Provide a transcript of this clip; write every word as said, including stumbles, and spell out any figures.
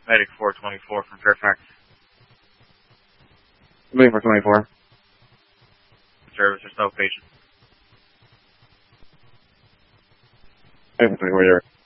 Medic four twenty-four from Fairfax. Moving for twenty-four. Service, there's no patient. Moving for twenty-four,